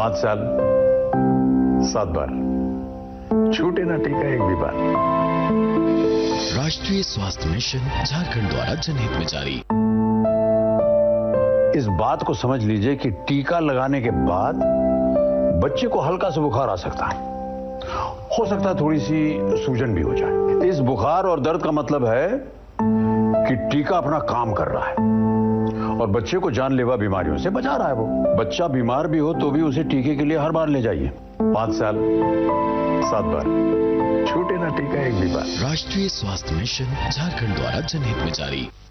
5 साल 7 बार, छूटे ना टीका एक भी बार। राष्ट्रीय स्वास्थ्य मिशन झारखंड द्वारा जनहित में जारी। इस बात को समझ लीजिए कि टीका लगाने के बाद बच्चे को हल्का सा बुखार आ सकता है, हो सकता है थोड़ी सी सूजन भी हो जाए। इस बुखार और दर्द का मतलब है कि टीका अपना काम कर रहा है और बच्चे को जानलेवा बीमारियों से बचा रहा है। वो बच्चा बीमार भी हो तो भी उसे टीके के लिए हर बार ले जाइए। 5 साल 7 बार, छूटे ना टीका एक भी बार। राष्ट्रीय स्वास्थ्य मिशन झारखंड द्वारा जनहित में जारी।